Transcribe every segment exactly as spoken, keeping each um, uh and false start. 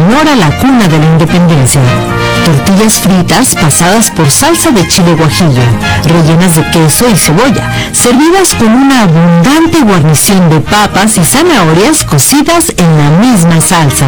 Sonora, la cuna de la independencia. Tortillas fritas pasadas por salsa de chile guajillo, rellenas de queso y cebolla, servidas con una abundante guarnición de papas y zanahorias cocidas en la misma salsa.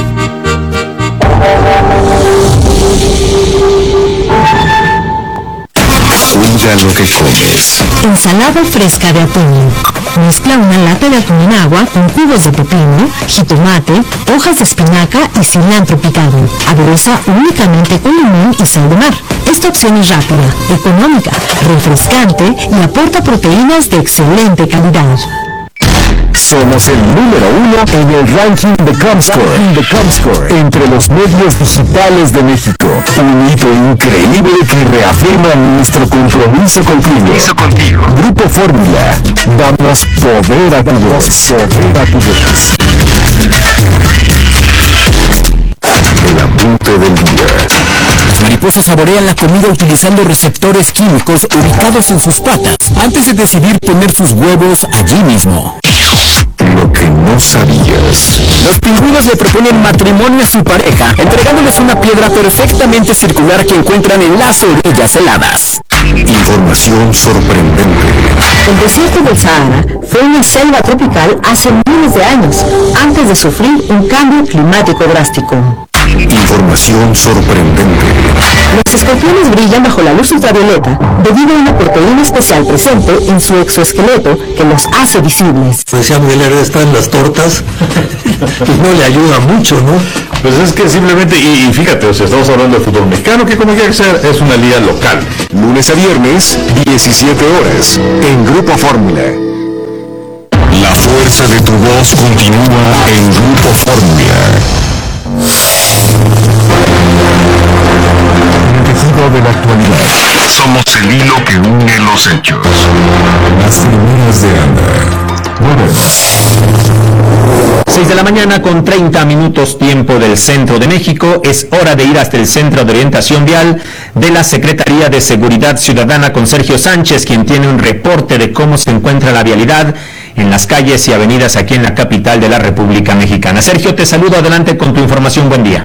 Cuida lo que comes. Ensalada fresca de atún. Mezcla una lata de atún en agua con cubos de pepino, jitomate, hojas de espinaca y cilantro picado. Adereza únicamente con limón y sal de mar. Esta opción es rápida, económica, refrescante y aporta proteínas de excelente calidad. Somos el número uno en el ranking de Comscore, de Comscore entre los medios digitales de México. Un hito increíble que reafirma nuestro compromiso contigo. contigo. Grupo Fórmula. Damos poder a tu voz. Poder a tu voz. El apunte del día. Las mariposas saborean la comida utilizando receptores químicos ubicados en sus patas antes de decidir poner sus huevos allí mismo. Lo que no sabías. Los pingüinos le proponen matrimonio a su pareja, entregándoles una piedra perfectamente circular que encuentran en las orillas heladas. Información sorprendente. El desierto del Sahara fue una selva tropical hace miles de años, antes de sufrir un cambio climático drástico. Información sorprendente. Los escorpiones brillan bajo la luz ultravioleta debido a una proteína especial presente en su exoesqueleto que los hace visibles. Pues decía Miguel Herrera, están las tortas, pues no le ayuda mucho, ¿no? Pues es que simplemente, y, y fíjate, o sea, estamos hablando de fútbol mexicano, que como quiera que sea, es una liga local. Lunes a viernes, diecisiete horas, en Grupo Fórmula. La fuerza de tu voz continúa en Grupo Fórmula. El tejido de la actualidad. Somos el hilo que une los hechos. Las primeras de Ana. Volvemos. seis de la mañana con treinta minutos tiempo del centro de México. Es hora de ir hasta el Centro de Orientación Vial de la Secretaría de Seguridad Ciudadana con Sergio Sánchez, quien tiene un reporte de cómo se encuentra la vialidad en las calles y avenidas aquí en la capital de la República Mexicana. Sergio, te saludo, adelante con tu información, buen día.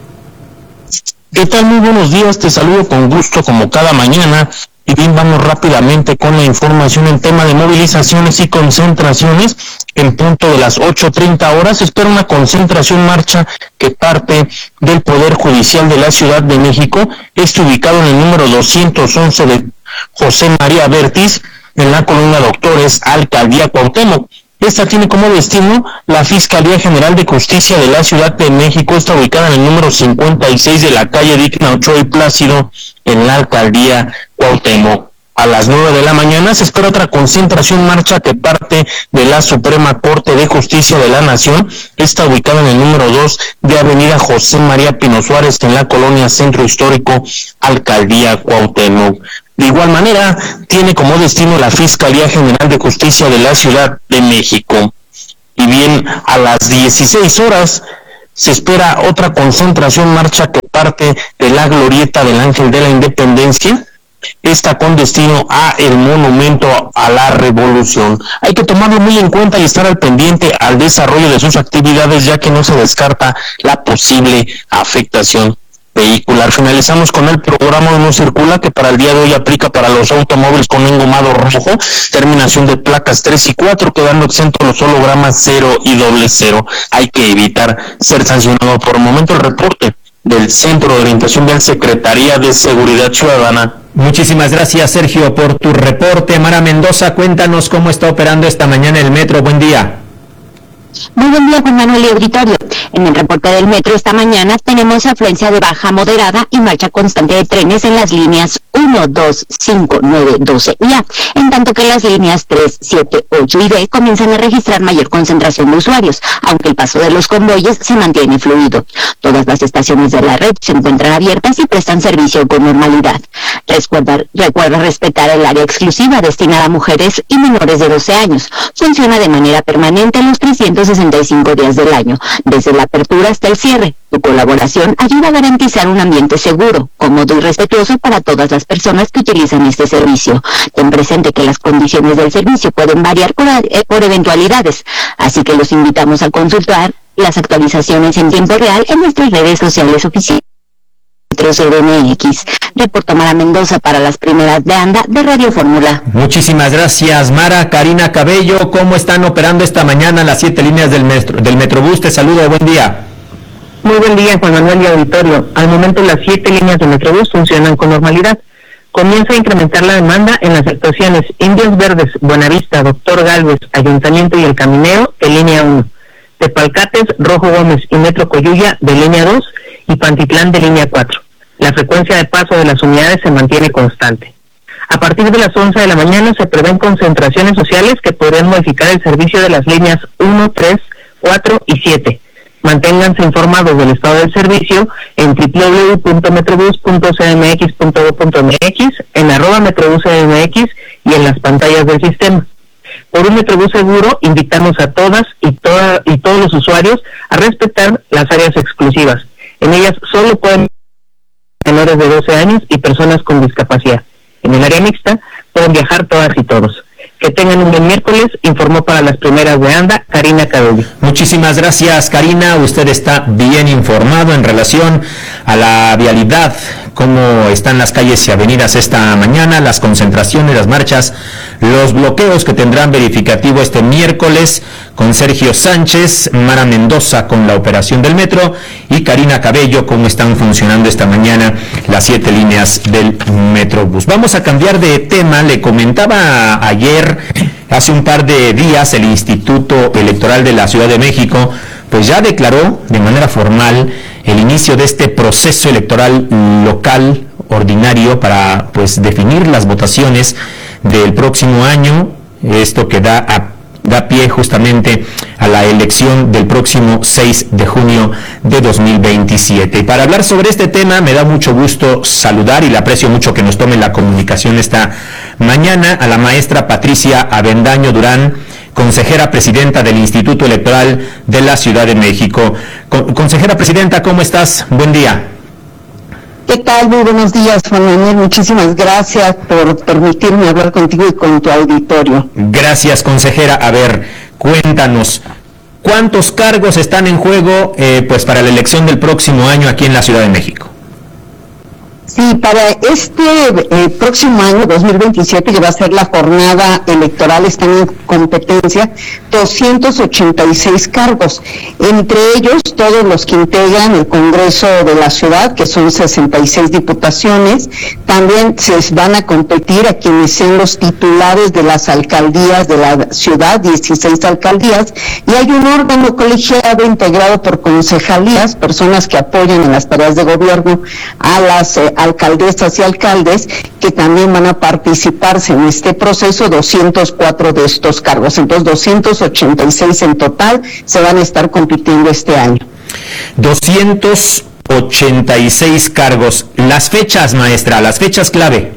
¿Qué tal? Muy buenos días, te saludo con gusto como cada mañana. Y bien, vamos rápidamente con la información en tema de movilizaciones y concentraciones. En punto de las ocho treinta horas se espera una concentración marcha que parte del Poder Judicial de la Ciudad de México. Está ubicado en el número doscientos once de José María Vértiz, en la colonia Doctores, Alcaldía Cuauhtémoc. Esta tiene como destino la Fiscalía General de Justicia de la Ciudad de México. Está ubicada en el número cincuenta y seis de la calle Digna Ochoa y Plácido, en la Alcaldía Cuauhtémoc. A las nueve de la mañana se espera otra concentración marcha que parte de la Suprema Corte de Justicia de la Nación. Está ubicada en el número dos de Avenida José María Pino Suárez, en la colonia Centro Histórico, Alcaldía Cuauhtémoc. De igual manera, tiene como destino la Fiscalía General de Justicia de la Ciudad de México. Y bien, a las dieciséis horas se espera otra concentración marcha que parte de la Glorieta del Ángel de la Independencia, esta con destino a el Monumento a la Revolución. Hay que tomarlo muy en cuenta y estar al pendiente al desarrollo de sus actividades, ya que no se descarta la posible afectación vehicular. Finalizamos con el programa No Circula, que para el día de hoy aplica para los automóviles con engomado rojo, terminación de placas tres y cuatro, quedando exentos los hologramas cero y doble cero. Hay que evitar ser sancionado. Por el momento, el reporte del Centro de Orientación Vial, Secretaría de Seguridad Ciudadana. Muchísimas gracias, Sergio, por tu reporte. Mara Mendoza, cuéntanos cómo está operando esta mañana el metro. Buen día. Muy buen día, Juan Manuel y auditorio. En el reporte del metro esta mañana tenemos afluencia de baja moderada y marcha constante de trenes en las líneas uno, dos, cinco, nueve, doce y A, en tanto que las líneas tres, siete, ocho y D comienzan a registrar mayor concentración de usuarios, aunque el paso de los convoyes se mantiene fluido. Todas las estaciones de la red se encuentran abiertas y prestan servicio con normalidad. Recuerda, recuerda respetar el área exclusiva destinada a mujeres y menores de doce años. Funciona de manera permanente los trescientos sesenta y cinco días del año, desde la apertura hasta el cierre. Tu colaboración ayuda a garantizar un ambiente seguro, cómodo y respetuoso para todas las personas que utilizan este servicio. Ten presente que las condiciones del servicio pueden variar por, eh, por eventualidades, así que los invitamos a consultar Las actualizaciones en tiempo real en nuestras redes sociales oficiales. C D M X. Reportó Mara Mendoza para las primeras de ANDA de Radio Fórmula. Muchísimas gracias, Mara. Karina Cabello, ¿cómo están operando esta mañana las siete líneas del, metro, del Metrobús? Te saludo, buen día. Muy buen día, Juan Manuel y auditorio. Al momento las siete líneas del Metrobús funcionan con normalidad. Comienza a incrementar la demanda en las actuaciones Indios Verdes, Buenavista, Doctor Gálvez, Ayuntamiento y El Caminero de línea uno, Tepalcates, Rojo Gómez y Metro Coyuya de línea dos y Pantitlán de línea cuatro. La frecuencia de paso de las unidades se mantiene constante. A partir de las once de la mañana se prevén concentraciones sociales que podrían modificar el servicio de las líneas uno, tres, cuatro y siete. Manténganse informados del estado del servicio en doble u doble u doble u punto metrobús punto c m x punto go punto m x, en arroba metrobús c m x y en las pantallas del sistema. Por un Metrobús seguro, invitamos a todas y, toda, y todos los usuarios a respetar las áreas exclusivas. En ellas solo pueden menores de doce años y personas con discapacidad. En el área mixta pueden viajar todas y todos. Que tengan un buen miércoles, informó para las primeras de ANDA, Karina Cabello. Muchísimas gracias, Karina. Usted está bien informado en relación a la vialidad, cómo están las calles y avenidas esta mañana, las concentraciones, las marchas, los bloqueos que tendrán verificativo este miércoles con Sergio Sánchez, Mara Mendoza con la operación del metro y Karina Cabello, cómo están funcionando esta mañana las siete líneas del Metrobús. Vamos a cambiar de tema. Le comentaba ayer, hace un par de días, el Instituto Electoral de la Ciudad de México pues ya declaró de manera formal el inicio de este proceso electoral local ordinario para pues definir las votaciones del próximo año. Esto que da a da pie justamente a la elección del próximo seis de junio de dos mil veintisiete. Y para hablar sobre este tema me da mucho gusto saludar, y le aprecio mucho que nos tome la comunicación esta mañana, a la maestra Patricia Avendaño Durán, consejera presidenta del Instituto Electoral de la Ciudad de México. Con, consejera presidenta, ¿cómo estás? Buen día. ¿Qué tal? Muy buenos días, Juan Manuel. Muchísimas gracias por permitirme hablar contigo y con tu auditorio. Gracias, consejera. A ver, cuéntanos, ¿cuántos cargos están en juego eh, pues para la elección del próximo año aquí en la Ciudad de México? Sí, para este eh, próximo año, dos mil veintisiete, que va a ser la jornada electoral, están en competencia doscientos ochenta y seis cargos, entre ellos todos los que integran el Congreso de la Ciudad, que son sesenta y seis diputaciones. También se van a competir a quienes sean los titulares de las alcaldías de la ciudad, dieciséis alcaldías, y hay un órgano colegiado integrado por concejalías, personas que apoyan en las tareas de gobierno a las eh, alcaldesas y alcaldes, que también van a participarse en este proceso, doscientos cuatro de estos cargos. Entonces, doscientos ochenta y seis en total se van a estar compitiendo este año. doscientos ochenta y seis cargos. Las fechas, maestra, las fechas clave.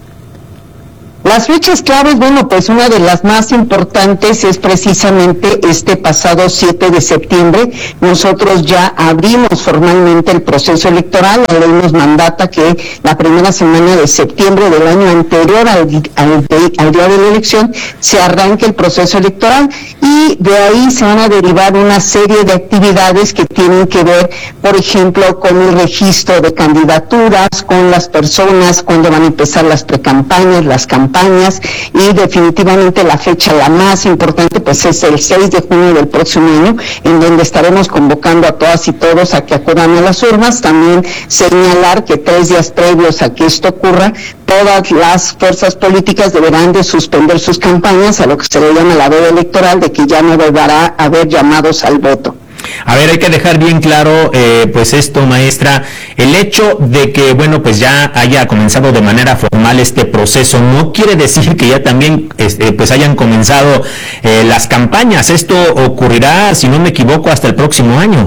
Las fechas claves, bueno, pues una de las más importantes es precisamente este pasado siete de septiembre. Nosotros ya abrimos formalmente el proceso electoral. La ley nos mandata que la primera semana de septiembre del año anterior al, al, al día de la elección se arranque el proceso electoral, y de ahí se van a derivar una serie de actividades que tienen que ver, por ejemplo, con el registro de candidaturas, con las personas, cuando van a empezar las precampañas, las campañas, y definitivamente la fecha la más importante pues es el seis de junio del próximo año, en donde estaremos convocando a todas y todos a que acudan a las urnas. También señalar que tres días previos a que esto ocurra, todas las fuerzas políticas deberán de suspender sus campañas, a lo que se le llama la veda electoral, de que ya no deberá haber llamados al voto. A ver, hay que dejar bien claro, eh, pues esto, maestra, el hecho de que, bueno, pues ya haya comenzado de manera formal este proceso, no quiere decir que ya también, este, pues hayan comenzado eh, las campañas. Esto ocurrirá, si no me equivoco, hasta el próximo año.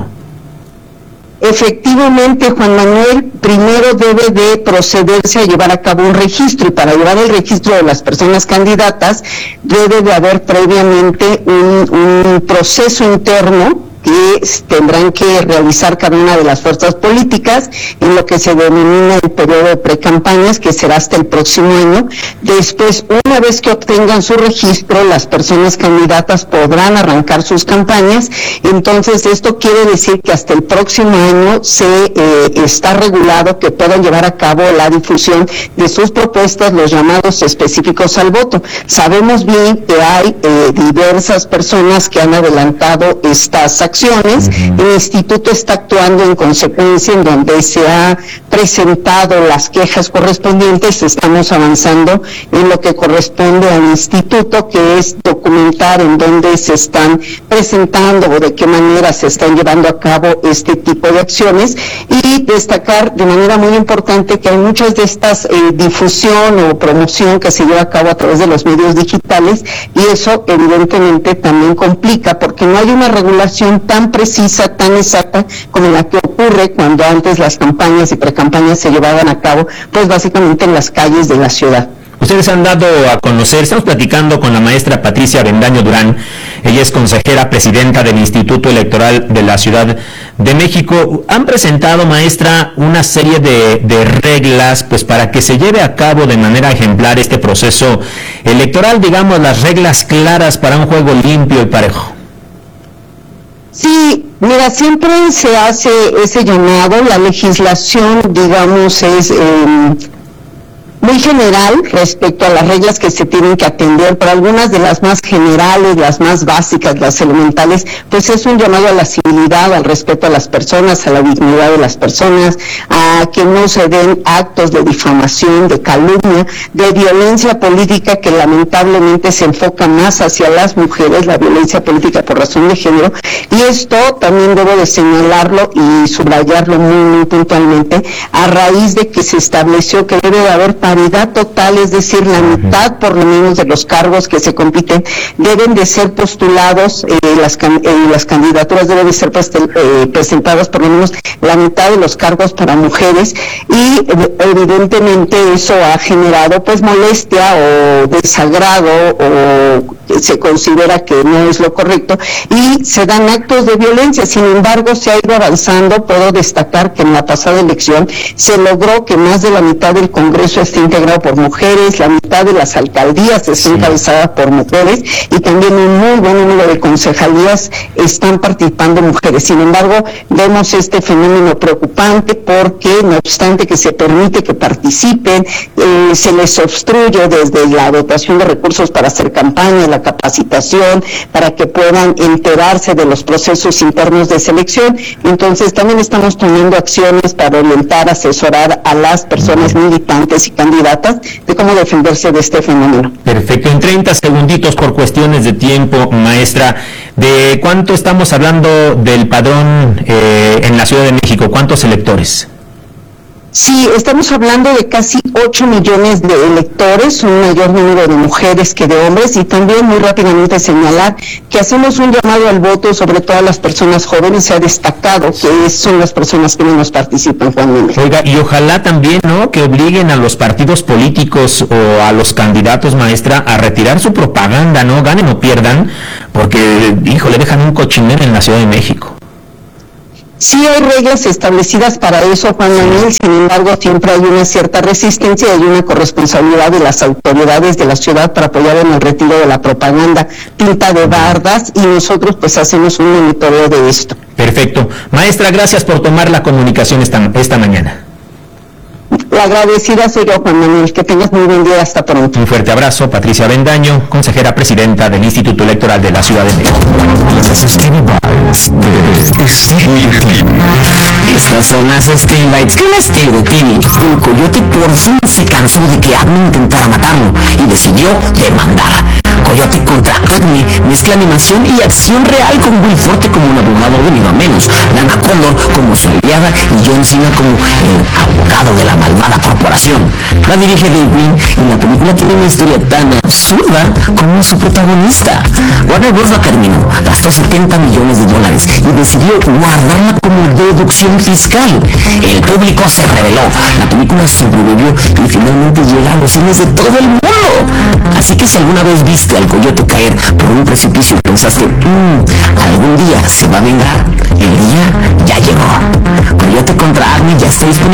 Efectivamente, Juan Manuel, primero debe de procederse a llevar a cabo un registro, y para llevar el registro de las personas candidatas debe de haber previamente un, un proceso interno que tendrán que realizar cada una de las fuerzas políticas en lo que se denomina el periodo de precampañas, que será hasta el próximo año. Después, una vez que obtengan su registro, las personas candidatas podrán arrancar sus campañas. Entonces, esto quiere decir que hasta el próximo año se eh, está regulado que puedan llevar a cabo la difusión de sus propuestas, los llamados específicos al voto. Sabemos bien que hay eh, diversas personas que han adelantado estas acciones. Uh-huh. El instituto está actuando en consecuencia, en donde se ha presentado las quejas correspondientes. Estamos avanzando en lo que corresponde al instituto, que es documentar en dónde se están presentando o de qué manera se están llevando a cabo este tipo de acciones, y destacar de manera muy importante que hay muchas de estas eh, difusión o promoción que se lleva a cabo a través de los medios digitales, y eso evidentemente también complica porque no hay una regulación tan precisa, tan exacta como la que ocurre cuando antes las campañas y precampañas se llevaban a cabo, pues básicamente en las calles de la ciudad. Ustedes han dado a conocer, estamos platicando con la maestra Patricia Avendaño Durán, ella es consejera presidenta del Instituto Electoral de la Ciudad de México. Han presentado, maestra, una serie de, de reglas, pues para que se lleve a cabo de manera ejemplar este proceso electoral, digamos, las reglas claras para un juego limpio y parejo. Sí, mira, siempre se hace ese llamado, la legislación, digamos, es eh, muy general respecto a las reglas que se tienen que atender, pero algunas de las más generales, las más básicas, las elementales, pues es un llamado a la civilidad, al respeto a las personas, a la dignidad de las personas, a que no se den actos de difamación, de calumnia, de violencia política, que lamentablemente se enfoca más hacia las mujeres, la violencia política por razón de género, y esto también debo de señalarlo y subrayarlo muy, muy puntualmente, a raíz de que se estableció que debe de haber paridad total, es decir, la mitad por lo menos de los cargos que se compiten deben de ser postulados, eh, las, eh, las candidaturas deben de ser eh, presentadas por lo menos la mitad de los cargos para mujeres, y eh, evidentemente eso ha generado pues molestia o desagrado, o se considera que no es lo correcto, y se dan actos de violencia. Sin embargo, se ha ido avanzando. Puedo destacar que en la pasada elección se logró que más de la mitad del Congreso esté integrado por mujeres, la mitad de las alcaldías esté encabezadas por mujeres, y también un muy buen número de concejalías están participando mujeres. Sin embargo, vemos este fenómeno preocupante porque, no obstante que se permite que participen, eh, se les obstruye desde la dotación de recursos para hacer campaña, la capacitación, para que puedan enterarse de los procesos internos de selección. Entonces, también estamos tomando acciones para orientar, asesorar a las personas militantes y candidatas de cómo defenderse de este fenómeno. Perfecto. En treinta segunditos, por cuestiones de tiempo, maestra, ¿de cuánto estamos hablando del padrón eh, en la Ciudad de México? ¿Cuántos electores? Sí, estamos hablando de casi ocho millones de electores, un mayor número de mujeres que de hombres, y también muy rápidamente señalar que hacemos un llamado al voto sobre todo a las personas jóvenes. Se ha destacado que son las personas que menos participan, Juan Manuel. Oiga, y ojalá también, ¿no?, que obliguen a los partidos políticos o a los candidatos, maestra, a retirar su propaganda, ¿no? Ganen o pierdan, porque, híjole, dejan un cochinero en la Ciudad de México. Sí hay reglas establecidas para eso, Juan Manuel, sin embargo siempre hay una cierta resistencia y hay una corresponsabilidad de las autoridades de la ciudad para apoyar en el retiro de la propaganda pinta de bardas, y nosotros pues hacemos un monitoreo de esto. Perfecto. Maestra, gracias por tomar la comunicación esta, esta mañana. La agradecida soy yo, Juan Manuel. Que tengas muy buen día. Hasta pronto. Un fuerte abrazo. Patricia Avendaño, consejera presidenta del Instituto Electoral de la Ciudad de México. Estas son las Stream Bites que les digo, Tini. El coyote por fin se cansó de que Acme intentara matarlo y decidió demandar. Coyote contra Acme mezcla animación y acción real, con Will Forte como un abogado venido a menos, Lana Condor como su aliada y John Cena como el abogado de la malvada corporación. La dirige Dave Green y la película tiene una historia tan absurda como su protagonista. Warner Bros. La terminó, gastó setenta millones de dólares y decidió guardarla como deducción fiscal. El público se rebeló, la película sobrevivió y finalmente llega a los cines de todo el mundo. Así que si alguna vez viste viste al coyote caer por un precipicio y pensaste, mmm, algún día se va a vengar, el día ya llegó. Coyote contra Acme ya está disponible